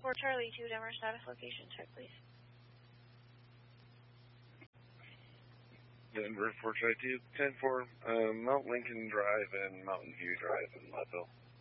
For Charlie 2, Denver status location check, please. Denver 452, 10-4, Mount Lincoln Drive and Mountain View Drive in Leadville.